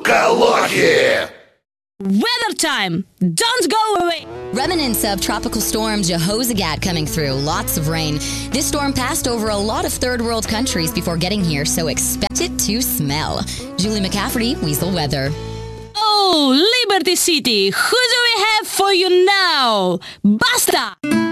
Сука, лохи! Weather time! Don't go away! Remnants of tropical storm Jehoshaphat coming through. Lots of rain. This storm passed over a lot of third world countries before getting here, so expect it to smell. Julie McCafferty, Weasel Weather. Oh, Liberty City! Who do we have for you now? Basta!